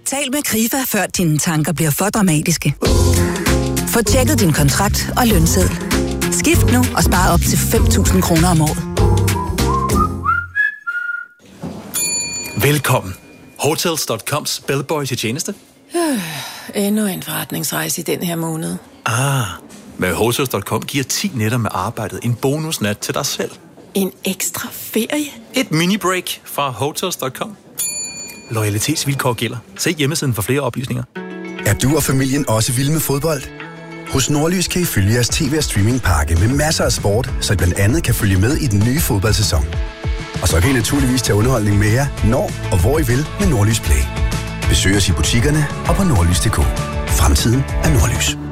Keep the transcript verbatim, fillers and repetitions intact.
Tal med Krifa, før dine tanker bliver for dramatiske. Få tjekket din kontrakt og lønseddel. Skift nu og spar op til fem tusind kroner om året. Velkommen. Hotels punktum coms bellboy til tjeneste. Øh, endnu en forretningsrejse i den her måned. Ah, med Hotels punktum com giver ti nætter med arbejdet en bonusnat til dig selv. En ekstra ferie? Et mini-break fra Hotels punktum com. Loyalitetsvilkår gælder. Se hjemmesiden for flere oplysninger. Er du og familien også vilde med fodbold? Hos Nordlys kan I følge jeres tv- og streamingpakke med masser af sport, så I blandt andet kan følge med i den nye fodboldsæson. Og så kan I naturligvis tage underholdning med jer, når og hvor I vil med Nordlys Play. Besøg os i butikkerne og på nordlys punktum d k. Fremtiden er Nordlys.